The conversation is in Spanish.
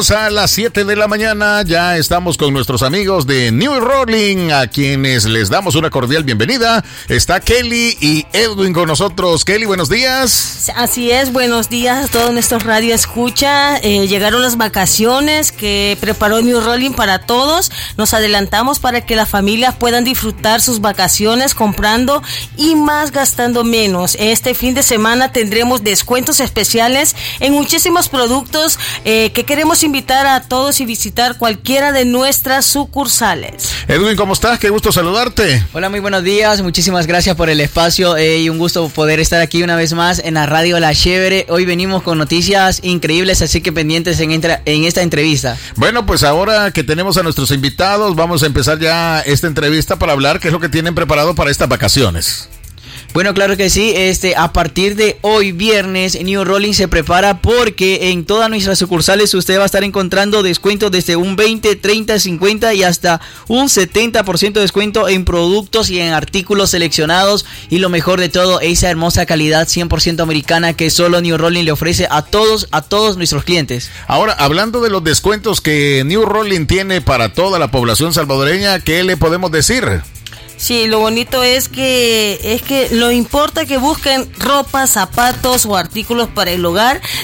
A las 7 de la mañana ya estamos con nuestros amigos de New Rolling, a quienes les damos una cordial bienvenida. Está Kelly y Edwin con nosotros. Kelly, buenos días. Así es, buenos días a todos nuestros radio escucha. Llegaron las vacaciones que preparó New Rolling para todos. Nos adelantamos para que las familias puedan disfrutar sus vacaciones comprando y más gastando menos. Este fin de semana tendremos descuentos especiales en muchísimos productos que queremos invitar a todos y visitar cualquiera de nuestras sucursales. Edwin, ¿cómo estás? Qué gusto saludarte. Hola, muy buenos días. Muchísimas gracias por el espacio y un gusto poder estar aquí una vez más en la radio La Chévere. Hoy venimos con noticias increíbles, así que pendientes en esta entrevista. Bueno, pues ahora que tenemos a nuestros invitados, vamos a empezar ya esta entrevista para hablar qué es lo que tienen preparado para estas vacaciones. Bueno, claro que sí, a partir de hoy viernes, New Rolling se prepara porque en todas nuestras sucursales usted va a estar encontrando descuentos desde un 20, 30, 50 y hasta un 70% de descuento en productos y en artículos seleccionados, y lo mejor de todo, esa hermosa calidad 100% americana que solo New Rolling le ofrece a todos nuestros clientes. Ahora, hablando de los descuentos que New Rolling tiene para toda la población salvadoreña, ¿qué le podemos decir? Sí, lo bonito es que lo importa que busquen ropa, zapatos o artículos para el hogar.